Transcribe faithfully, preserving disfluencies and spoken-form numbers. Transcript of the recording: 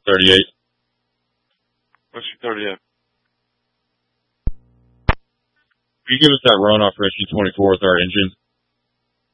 thirty-eight. Whiskey thirty-eight. Will you give us that run off Rescue twenty-four with our engine?